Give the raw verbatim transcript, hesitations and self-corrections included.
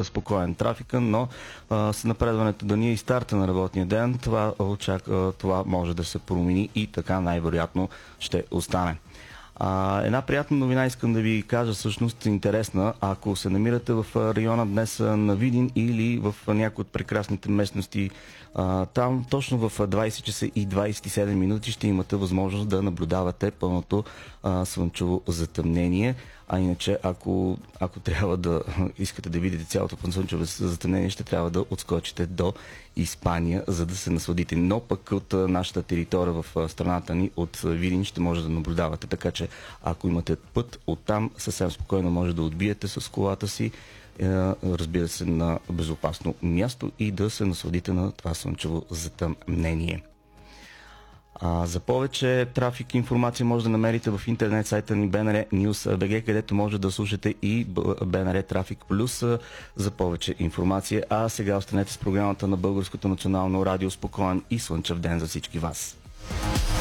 спокоен трафика, но а, с напредването да ни и старта на работния ден, това, очак, това може да се промени и така най-вероятно ще остане. А, една приятна новина искам да ви кажа, всъщност интересна. Ако се намирате в района днес на Видин или в някои от прекрасните местности, а, там точно в двайсет часа и двайсет и седем минути ще имате възможност да наблюдавате пълното а, слънчево затъмнение. А иначе, ако, ако трябва да искате да видите цялото слънчево затъмнение, ще трябва да отскочите до Испания, за да се насладите. Но пък от нашата територия в страната ни, от Видин, ще може да наблюдавате. Така че, ако имате път оттам, съвсем спокойно може да отбиете с колата си, разбира се, на безопасно място и да се насладите на това слънчево затъмнение. А, за повече трафик и информация може да намерите в интернет сайта ни би ен ар News точка би джи, където може да слушате и би ен ар Трафик Плюс за повече информация. А сега останете с програмата на Българското национално радио. Спокоен и слънчев ден за всички вас!